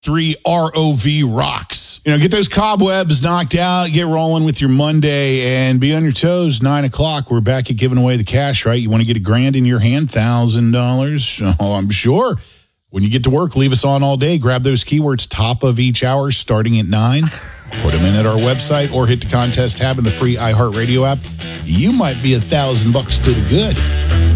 ROV rocks. Get those cobwebs knocked out, get rolling with your Monday, and be on your toes. 9 o'clock, we're back at giving away the cash, right? You want to get $1,000 in your hand, $1,000? Oh, I'm sure. When you get to work, leave us on all day. Grab those keywords top of each hour starting at 9. Put them in at our website or hit the contest tab in the free iHeartRadio app. You might be $1,000 to the good.